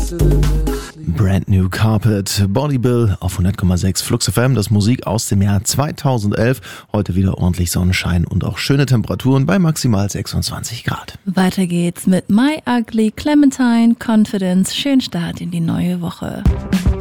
Brand New Carpet, Body Bill auf 100,6 Flux FM, das Musik aus dem Jahr 2011. Heute wieder ordentlich Sonnenschein und auch schöne Temperaturen bei maximal 26 Grad. Weiter geht's mit My Ugly Clementine, Confidence. Schönen Start in die neue Woche.